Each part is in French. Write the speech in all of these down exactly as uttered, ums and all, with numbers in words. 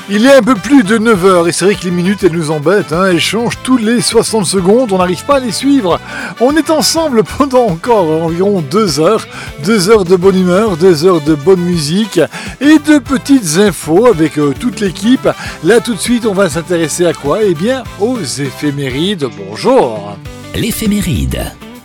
Il est un peu plus de neuf heures et c'est vrai que les minutes elles nous embêtent, hein, elles changent tous les soixante secondes, on n'arrive pas à les suivre. On est ensemble pendant encore environ deux heures, deux heures de bonne humeur, deux heures de bonne musique et de petites infos avec euh, toute l'équipe. Là tout de suite on va s'intéresser à quoi? Eh bien aux éphémérides, bonjour. L'éphéméride.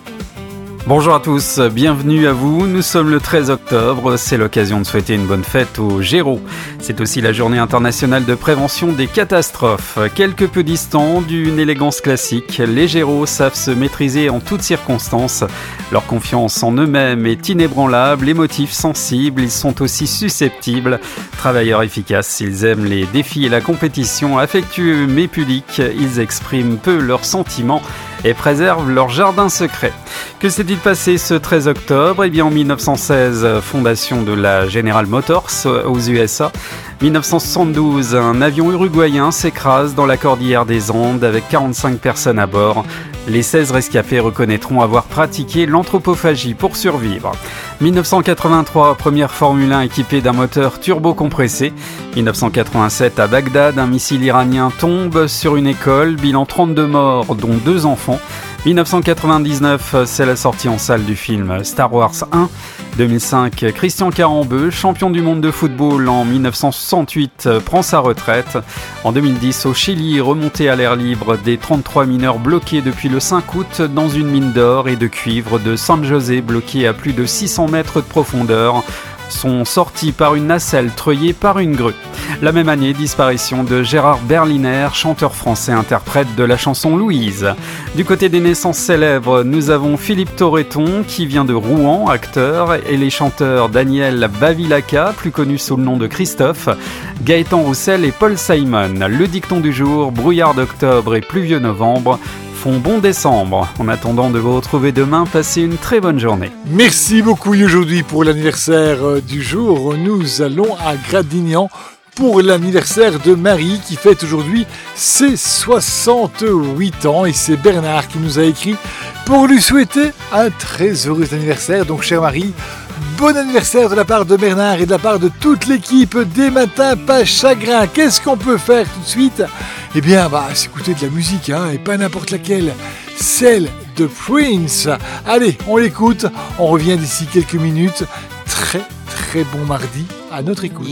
Bonjour à tous, bienvenue à vous. Nous sommes le treize octobre, c'est l'occasion de souhaiter une bonne fête aux Géros. C'est aussi la journée internationale de prévention des catastrophes. Quelque peu distants d'une élégance classique, les Géros savent se maîtriser en toutes circonstances. Leur confiance en eux-mêmes est inébranlable, émotifs, sensibles, ils sont aussi susceptibles. Travailleurs efficaces, ils aiment les défis et la compétition, affectueux mais pudiques, ils expriment peu leurs sentiments et préservent leur jardin secret. Que s'est-il passé ce treize octobre? Eh bien en mille neuf cent seize, fondation de la General Motors aux U S A. mille neuf cent soixante-douze, un avion uruguayen s'écrase dans la cordillère des Andes avec quarante-cinq personnes à bord. Les seize rescapés reconnaîtront avoir pratiqué l'anthropophagie pour survivre. mille neuf cent quatre-vingt-trois, première Formule un équipée d'un moteur turbo-compressé. mille neuf cent quatre-vingt-sept, à Bagdad, un missile iranien tombe sur une école, bilan trente-deux morts, dont deux enfants. mille neuf cent quatre-vingt-dix-neuf, c'est la sortie en salle du film Star Wars un. deux mille cinq, Christian Carambeu, champion du monde de football en mille neuf cent soixante-huit, prend sa retraite. En deux mille dix, au Chili, remontée à l'air libre des trente-trois mineurs bloqués depuis le cinq août dans une mine d'or et de cuivre de San José, bloqués à plus de six cents mètres de profondeur, sont sortis par une nacelle treuillée par une grue. La même année, disparition de Gérard Berliner, chanteur français interprète de la chanson Louise. Du côté des naissances célèbres, nous avons Philippe Torreton qui vient de Rouen, acteur, et les chanteurs Daniel Bavilaca, plus connu sous le nom de Christophe, Gaëtan Roussel et Paul Simon. Le dicton du jour, brouillard d'octobre et pluvieux novembre, font bon décembre. En attendant de vous retrouver demain, passez une très bonne journée. Merci beaucoup et aujourd'hui pour l'anniversaire du jour, nous allons à Gradignan pour l'anniversaire de Marie qui fête aujourd'hui ses soixante-huit ans et c'est Bernard qui nous a écrit pour lui souhaiter un très heureux anniversaire. Donc chère Marie, bon anniversaire de la part de Bernard et de la part de toute l'équipe des Matins Pas Chagrin. Qu'est-ce qu'on peut faire tout de suite? Eh bien, bah, s'écouter de la musique, hein, et pas n'importe laquelle, celle de Prince. Allez, on l'écoute, on revient d'ici quelques minutes. Très très bon mardi à notre écoute.